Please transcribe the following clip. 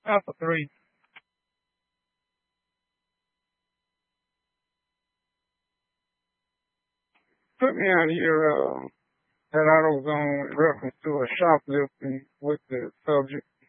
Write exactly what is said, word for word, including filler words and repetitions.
Alpha three. Put me on here uh, that I was on with reference to a shoplifting with the subject.